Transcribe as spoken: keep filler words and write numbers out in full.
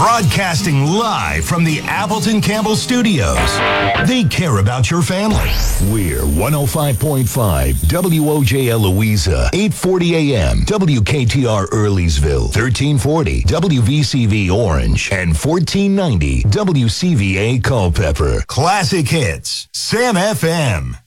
Broadcasting live from the Appleton Campbell Studios. They care about your family. We're one oh five point five W O J L Louisa, eight forty a.m. W K T R Earlysville, thirteen forty W V C V Orange, and fourteen ninety W C V A Culpeper. Classic hits, Sam F M.